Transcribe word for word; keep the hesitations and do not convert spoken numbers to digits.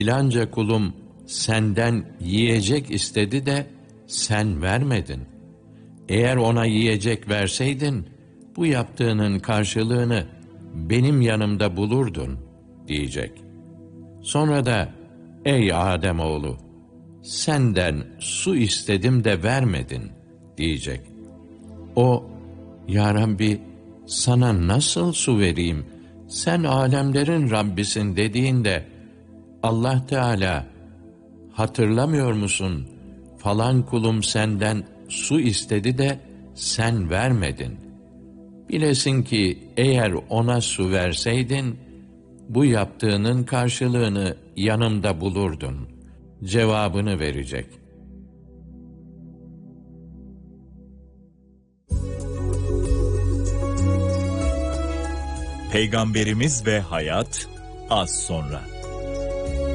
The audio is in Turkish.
Filanca kulum senden yiyecek istedi de sen vermedin. Eğer ona yiyecek verseydin, bu yaptığının karşılığını benim yanımda bulurdun diyecek. Sonra da ey Ademoğlu, senden su istedim de vermedin diyecek. O, ya Rabbi, sana nasıl su vereyim? Sen alemlerin Rabbisin dediğinde Allah Teala, hatırlamıyor musun? Falan kulum senden su istedi de sen vermedin. Bilesin ki eğer ona su verseydin, bu yaptığının karşılığını yanımda bulurdun. Cevabını verecek. Peygamberimiz ve hayat az sonra.